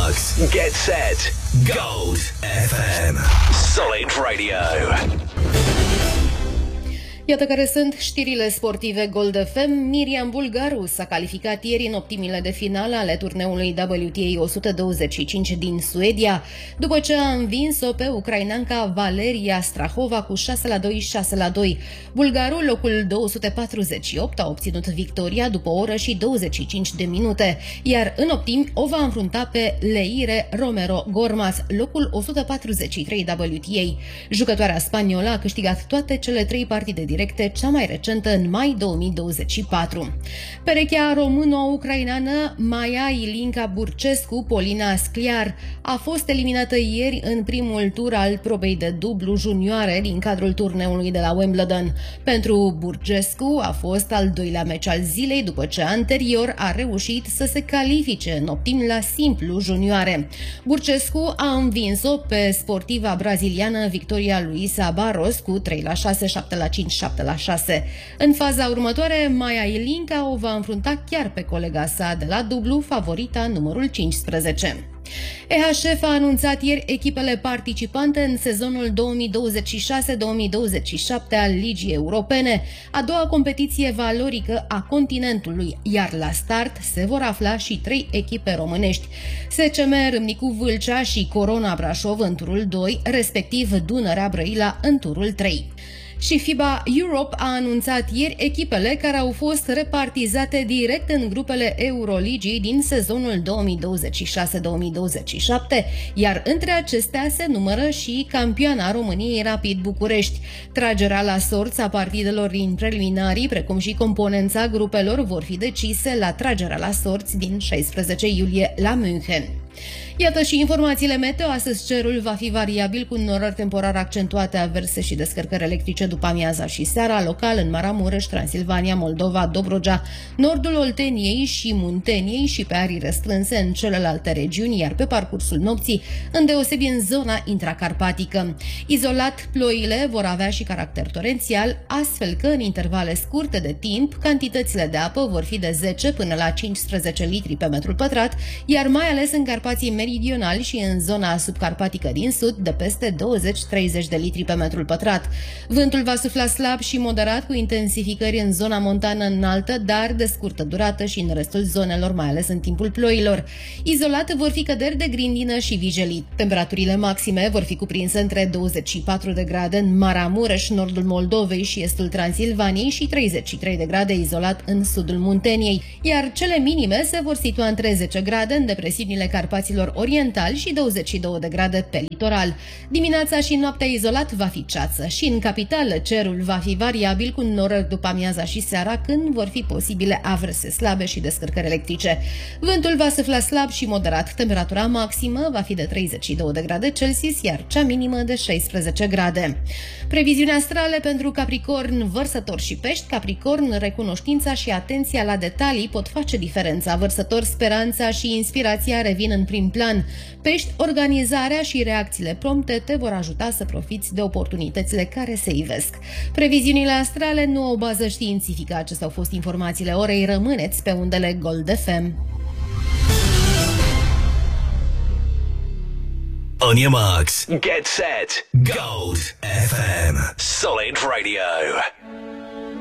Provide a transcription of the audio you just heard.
Max. Get set. Gold FM. Solid Radio. Iată care sunt știrile sportive Gold FM. Miriam Bulgaru s-a calificat ieri în optimile de finală ale turneului WTA 125 din Suedia, după ce a învins-o pe ucrainanca Valeria Strahova cu 6-2, 6-2. Bulgaru, locul 248, a obținut victoria după o oră și 25 de minute, iar în optimi o va înfrunta pe Leire Romero Gormaz, locul 143 WTA. Jucătoarea spaniolă a câștigat toate cele 3 partide directe, cea mai recentă în mai 2024. Perechea româno-ucraineană Maia Ilinca Burcescu Polina Scliar a fost eliminată ieri în primul tur al probei de dublu junioare din cadrul turneului de la Wimbledon. Pentru Burcescu a fost al doilea meci al zilei, după ce anterior a reușit să se califice în optimi la simplu junioare. Burcescu a învins-o pe sportiva braziliană Victoria Luisa Barros cu 3-6, 7-5, 7-6. În faza următoare, Maia Ilinca o va înfrunta chiar pe colega sa de la dublu, favorita numărul 15. EHF a anunțat ieri echipele participante în sezonul 2026-2027 al Ligii Europene, a doua competiție valorică a continentului, iar la start se vor afla și 3 echipe românești: SCM Râmnicu Vâlcea și Corona Brașov în turul 2, respectiv Dunărea Brăila în turul 3. Și FIBA Europe a anunțat ieri echipele care au fost repartizate direct în grupele Euroligii din sezonul 2026-2027, iar între acestea se numără și campioana României Rapid București. Tragerea la sorți a partidelor din preliminarii, precum și componența grupelor, vor fi decise la tragerea la sorți din 16 iulie la München. Iată și informațiile meteo. Astăzi cerul va fi variabil cu norări temporar accentuate, averse și descărcări electrice după amiaza și seara, local în Maramureș, Transilvania, Moldova, Dobrogea, nordul Olteniei și Munteniei și pe arii restrânse în celelalte regiuni, iar pe parcursul nopții, îndeosebi în zona intracarpatică. Izolat, ploile vor avea și caracter torențial, astfel că în intervale scurte de timp, cantitățile de apă vor fi de 10 până la 15 litri pe metru pătrat, iar mai ales în Carpații meridionali și în zona subcarpatică din sud, de peste 20-30 de litri pe metrul pătrat. Vântul va sufla slab și moderat, cu intensificări în zona montană înaltă, dar de scurtă durată și în restul zonelor, mai ales în timpul ploilor. Izolat vor fi căderi de grindină și vijelit. Temperaturile maxime vor fi cuprinse între 24 de grade în Maramureș, nordul Moldovei și estul Transilvaniei și 33 de grade izolat în sudul Munteniei, iar cele minime se vor situa între 10 grade în depresiunile Carpaților orientali și 22 de grade pe litoral. Dimineața și noaptea izolat va fi ceață și în capitală cerul va fi variabil cu norări după amiaza și seara, când vor fi posibile averse slabe și descărcări electrice. Vântul va sufla slab și moderat. Temperatura maximă va fi de 32 de grade Celsius, iar cea minimă de 16 grade. Previziuni astrale pentru Capricorn, Vărsător și Pești. Capricorn, recunoștința și atenția la detalii pot face diferența. Vărsător, speranța și inspirația revin în prim plan. Pești, organizarea și reacțiile prompte te vor ajuta să profiți de oportunitățile care se ivesc. Previziunile astrale nu au bază științifică. Acestea au fost informațiile orei. Rămâneți pe undele Gold FM. On your marks. Get set. Gold FM. Solid Radio.